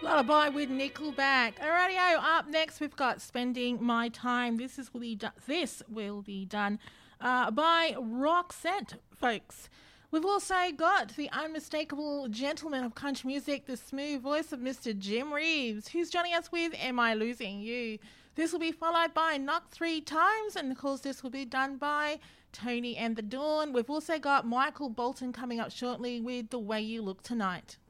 Lullaby with Nickelback. Alrighty, up next we've got Spending My Time. This will be done by Roxette, folks. We've also got the unmistakable gentleman of country music, the smooth voice of Mr. Jim Reeves, who's joining us with Am I Losing You? This will be followed by Knock Three Times, and of course this will be done by Tony and the Dawn. We've also got Michael Bolton coming up shortly with The Way You Look Tonight.